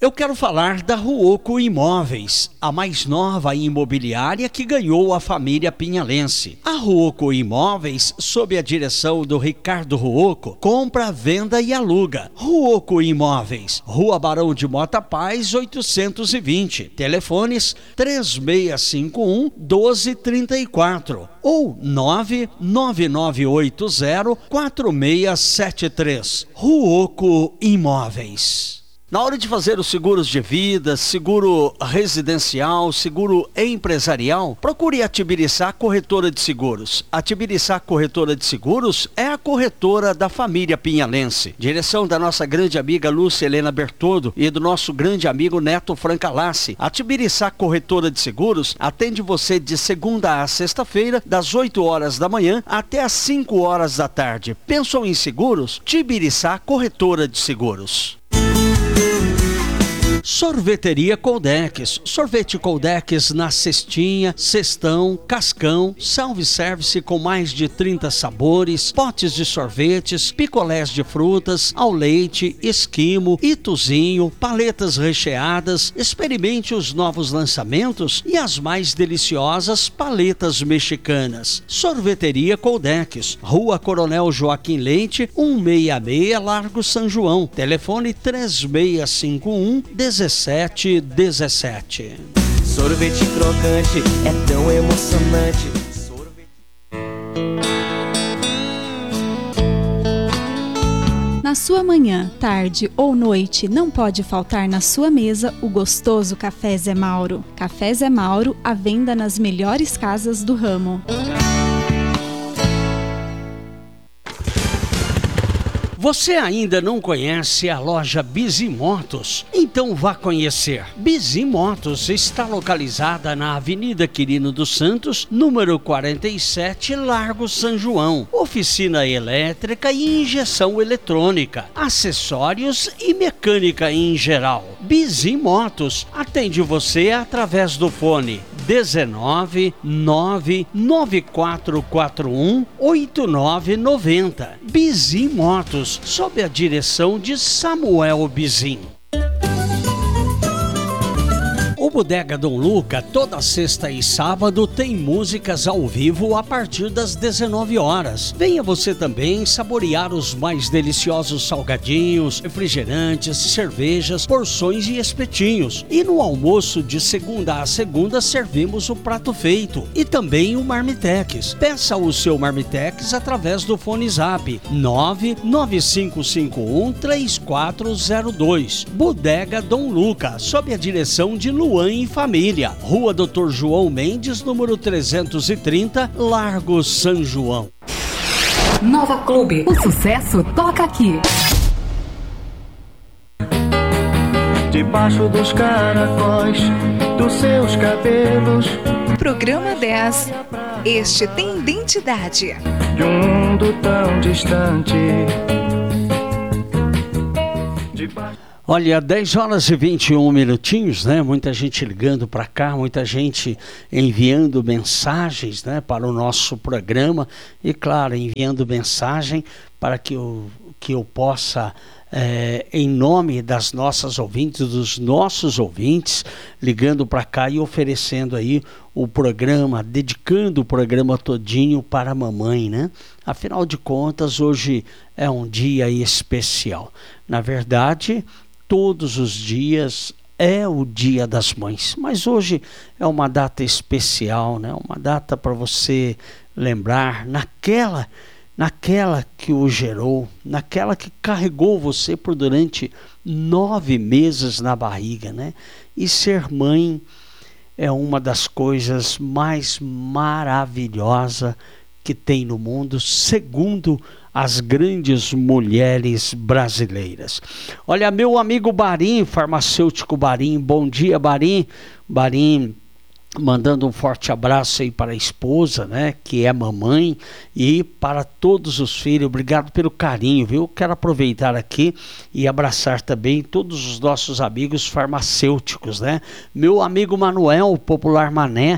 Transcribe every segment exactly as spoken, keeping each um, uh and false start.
Eu quero falar da Ruoco Imóveis, a mais nova imobiliária que ganhou a família pinhalense. A Ruoco Imóveis, sob a direção do Ricardo Ruoco, compra, venda e aluga. Ruoco Imóveis, Rua Barão de Mota Paz, oitocentos e vinte. Telefones três seis cinco um, um dois três quatro ou nove nove nove oito zero, quatro seis sete três. Ruoco Imóveis. Na hora de fazer os seguros de vida, seguro residencial, seguro empresarial, procure a Tibiriçá Corretora de Seguros. A Tibiriçá Corretora de Seguros é a corretora da família pinhalense. Direção da nossa grande amiga Lúcia Helena Bertoldo e do nosso grande amigo Neto Francalassi. A Tibiriçá Corretora de Seguros atende você de segunda a sexta-feira, das oito horas da manhã até as cinco horas da tarde. Pensou em seguros? Tibiriçá Corretora de Seguros. Sorveteria Coldex, sorvete Coldex na cestinha, cestão, cascão, self-service com mais de trinta sabores, potes de sorvetes, picolés de frutas, ao leite, esquimo, ituzinho, paletas recheadas. Experimente os novos lançamentos e as mais deliciosas paletas mexicanas. Sorveteria Coldex, Rua Coronel Joaquim Leite, cento e sessenta e seis, Largo São João. Telefone três seis cinco um, dezessete dezessete. Sorvete crocante é tão emocionante. Sorvete... Na sua manhã, tarde ou noite, não pode faltar na sua mesa o gostoso Café Zé Mauro. Café Zé Mauro, à venda nas melhores casas do ramo. Você ainda não conhece a loja Bizimotos? Então vá conhecer. Bizimotos está localizada na Avenida Quirino dos Santos, número quarenta e sete, Largo São João. Oficina elétrica e injeção eletrônica, acessórios e mecânica em geral. Bizimotos atende você através do fone dezenove, nove nove quatro quatro um, oito nove nove zero. Bizimotos, sob a direção de Samuel Bizim. O Bodega Dom Luca, toda sexta e sábado, tem músicas ao vivo a partir das dezenove horas. Venha você também saborear os mais deliciosos salgadinhos, refrigerantes, cervejas, porções e espetinhos. E no almoço de segunda a segunda servimos o prato feito e também o Marmitex. Peça o seu Marmitex através do fone Zap nove nove cinco cinco um, três quatro zero dois. Bodega Dom Luca, sob a direção de Luan e Família, Rua doutor João Mendes, número trezentos e trinta, Largo São João. Nova Clube, o sucesso toca aqui. Debaixo dos caracóis dos seus cabelos. Programa dez. Este tem identidade. De um mundo tão distante. Debaixo... Olha, dez horas e vinte e um minutinhos, né? Muita gente ligando para cá, muita gente enviando mensagens, né, para o nosso programa e, claro, enviando mensagem para que eu, que eu possa, é, em nome das nossas ouvintes, dos nossos ouvintes, ligando para cá e oferecendo aí o programa, dedicando o programa todinho para a mamãe, né? Afinal de contas, hoje é um dia especial. Na verdade, todos os dias é o Dia das Mães, mas hoje é uma data especial, né? Uma data para você lembrar naquela, naquela que o gerou, naquela que carregou você por durante nove meses na barriga, né? E ser mãe é uma das coisas mais maravilhosas que tem no mundo, segundo as grandes mulheres brasileiras. Olha, meu amigo Barim, farmacêutico Barim, bom dia, Barim. Barim, mandando um forte abraço aí para a esposa, né, que é mamãe, e para todos os filhos. Obrigado pelo carinho, viu? Quero aproveitar aqui e abraçar também todos os nossos amigos farmacêuticos, né? Meu amigo Manuel, popular Mané,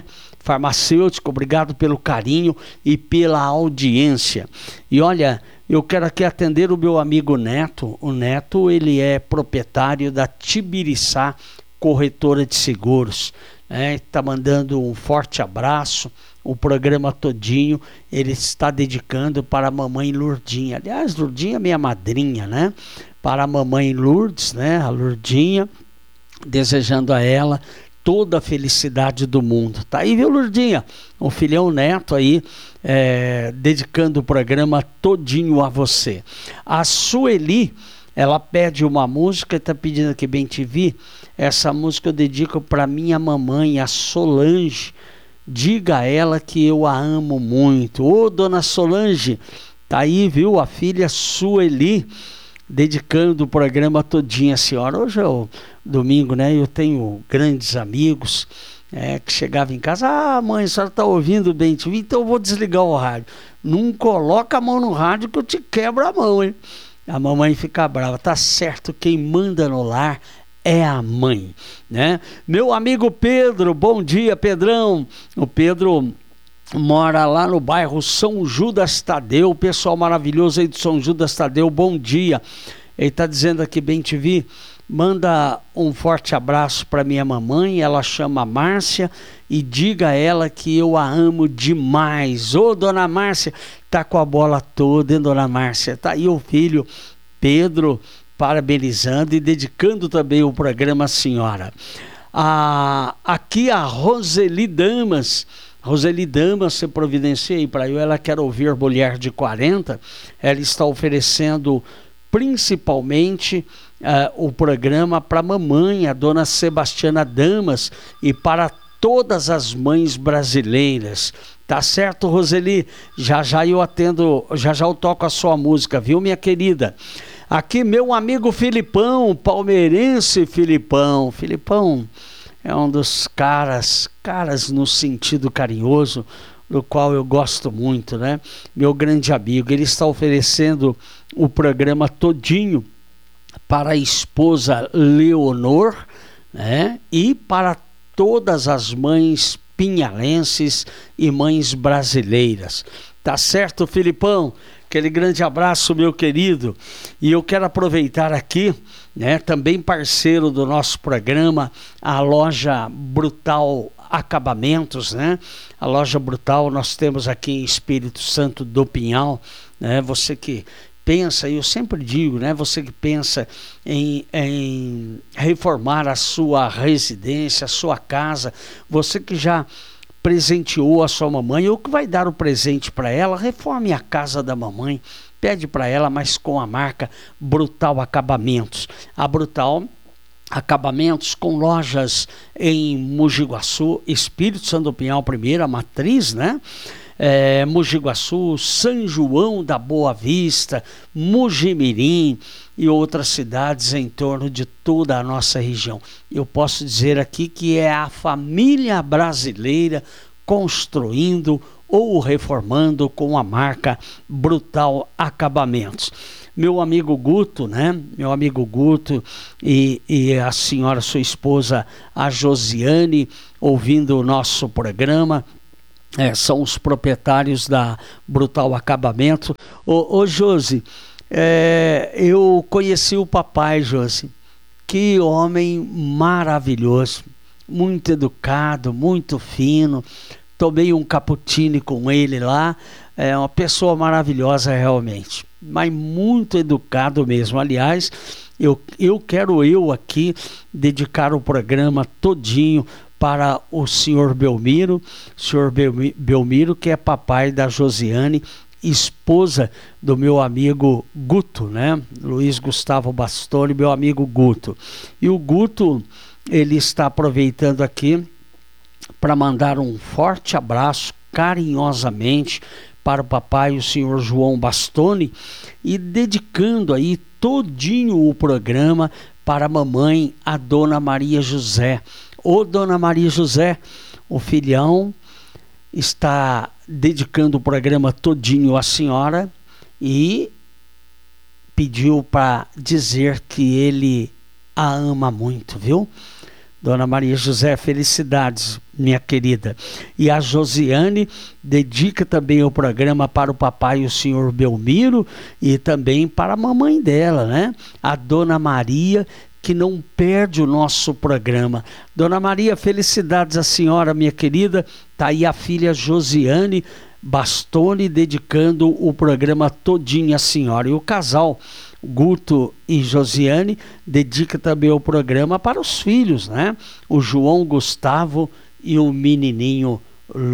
farmacêutico, obrigado pelo carinho e pela audiência. E olha, eu quero aqui atender o meu amigo Neto. O Neto, ele é proprietário da Tibiriçá Corretora de Seguros. Está mandando um forte abraço. O programa todinho ele está dedicando para a mamãe Lurdinha. Aliás, Lurdinha é minha madrinha, né? Para a mamãe Lourdes, né? A Lurdinha, desejando a ela toda a felicidade do mundo. Tá aí, viu, Lurdinha? O filhão Neto aí, é, dedicando o programa todinho a você. A Sueli, ela pede uma música, está pedindo aqui Bem T V. Essa música eu dedico para minha mamãe, a Solange. Diga a ela que eu a amo muito. Ô, dona Solange, tá aí, viu? A filha Sueli, dedicando o programa todinho à senhora. Hoje é o domingo, né? Eu tenho grandes amigos é, que chegavam em casa. Ah, mãe, a senhora tá ouvindo Bem T V? Então eu vou desligar o rádio. Não coloca a mão no rádio que eu te quebro a mão, hein? A mamãe fica brava. Tá certo, quem manda no lar é a mãe, né? Meu amigo Pedro, bom dia, Pedrão. O Pedro mora lá no bairro São Judas Tadeu. Pessoal maravilhoso aí de São Judas Tadeu, bom dia. Ele tá dizendo aqui, Bem T V, manda um forte abraço para minha mamãe, ela chama Márcia, e diga a ela que eu a amo demais. Ô, dona Márcia, tá com a bola toda, hein, dona Márcia? Tá aí o filho Pedro parabenizando e dedicando também o programa à senhora. Ah, aqui a Roseli Damas. Roseli Damas, você providencia aí para eu, ela quer ouvir Mulher de quarenta. Ela está oferecendo principalmente uh, o programa para a mamãe, a dona Sebastiana Damas, e para todas as mães brasileiras. Tá certo, Roseli? Já já eu atendo, já já eu toco a sua música, viu, minha querida? Aqui meu amigo Filipão, palmeirense Filipão. Filipão é um dos caras, caras no sentido carinhoso, do qual eu gosto muito, né? Meu grande amigo, ele está oferecendo o programa todinho para a esposa Leonor, né? E para todas as mães pinhalenses e mães brasileiras. Tá certo, Filipão? Aquele grande abraço, meu querido. E eu quero aproveitar aqui, né, também parceiro do nosso programa, a loja Brutal Acabamentos, né? A loja Brutal nós temos aqui em Espírito Santo do Pinhal, né? Você que pensa, e eu sempre digo, né? Você que pensa em, em reformar a sua residência, a sua casa, você que já presenteou a sua mamãe ou que vai dar o presente para ela, reforme a casa da mamãe, pede para ela, mas com a marca Brutal Acabamentos. A Brutal Acabamentos com lojas em Mogi Guaçu, Espírito Santo do Pinhal primeiro, a matriz, né? É, Mogi Guaçu, São João da Boa Vista, Mojimirim e outras cidades em torno de toda a nossa região. Eu posso dizer aqui que é a família brasileira construindo ou reformando com a marca Brutal Acabamentos. Meu amigo Guto, né? Meu amigo Guto e, e a senhora, sua esposa, a Josiane, ouvindo o nosso programa. É, são os proprietários da Brutal Acabamento. Ô, ô Josi, é, eu conheci o papai, Josi. Que homem maravilhoso, muito educado, muito fino. Tomei um cappuccino com ele lá. É uma pessoa maravilhosa realmente, mas muito educado mesmo. Aliás, eu, eu quero eu aqui dedicar o programa todinho para o senhor Belmiro, senhor Belmiro, que é papai da Josiane, esposa do meu amigo Guto, né? Luiz Gustavo Bastoni, meu amigo Guto. E o Guto, ele está aproveitando aqui para mandar um forte abraço, carinhosamente, para o papai, o senhor João Bastoni, e dedicando aí todinho o programa para a mamãe, a dona Maria José. Ô, dona Maria José, o filhão está dedicando o programa todinho à senhora e pediu para dizer que ele a ama muito, viu? Dona Maria José, felicidades. minha querida. E a Josiane dedica também o programa para o papai e o senhor Belmiro e também para a mamãe dela, né? A Dona Maria, que não perde o nosso programa. Dona Maria, felicidades à senhora, minha querida. Tá aí a filha Josiane Bastoni dedicando o programa todinho à senhora. E o casal Guto e Josiane dedica também o programa para os filhos, né? O João Gustavo e o menininho